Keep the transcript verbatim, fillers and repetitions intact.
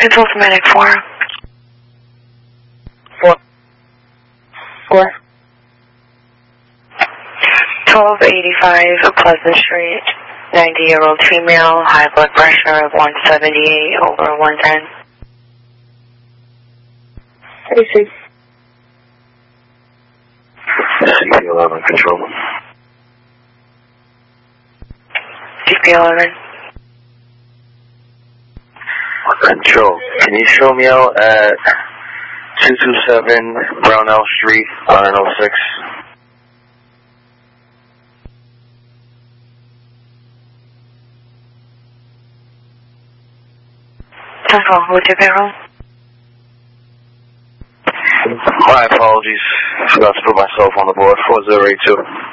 Control to Medic four. Four. Four. twelve eighty-five Pleasant Street. ninety-year-old female, high blood pressure of one seventy-eight over one ten. thirty-six. C P eleven, control. C P eleven. Control, can you show me out at two two seven Brownell Street, line oh six? Central, what's your payroll? My apologies, forgot to put myself on the board, four zero eight two.